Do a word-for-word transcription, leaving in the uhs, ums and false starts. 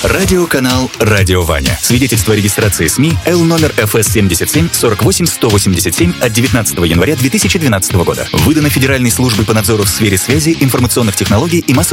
Радиоканал «Радио Ваня». Свидетельство о регистрации СМИ Л номер эф эс семьдесят семь сорок восемь сто восемьдесят семь от девятнадцатого января две тысячи двенадцатого года. Выдано Федеральной службой по надзору в сфере связи, информационных технологий и массовых